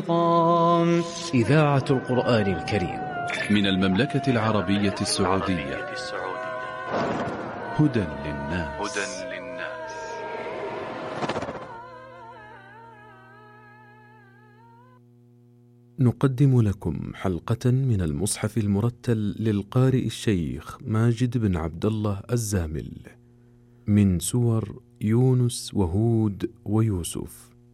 إذاعة القرآن الكريم من المملكة العربية السعودية. هدى للناس. نقدم لكم حلقة من المصحف المرتل للقارئ الشيخ ماجد بن عبد الله الزامل من سور يونس وهود ويوسف.